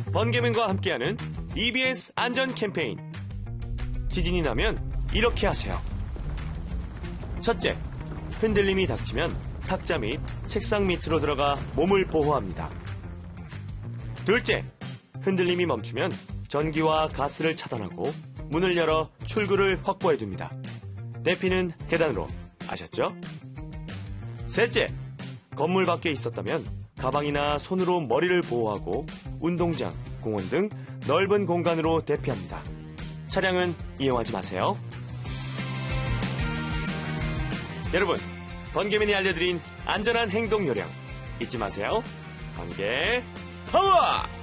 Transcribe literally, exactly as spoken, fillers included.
번개맨과 함께하는 이비에스 안전 캠페인. 지진이 나면 이렇게 하세요. 첫째, 흔들림이 닥치면 탁자 및 책상 밑으로 들어가 몸을 보호합니다. 둘째, 흔들림이 멈추면 전기와 가스를 차단하고 문을 열어 출구를 확보해둡니다. 대피는 계단으로. 아셨죠? 셋째, 건물 밖에 있었다면 가방이나 손으로 머리를 보호하고 운동장, 공원 등 넓은 공간으로 대피합니다. 차량은 이용하지 마세요. 여러분, 번개맨이 알려드린 안전한 행동 요령 잊지 마세요. 번개 파워!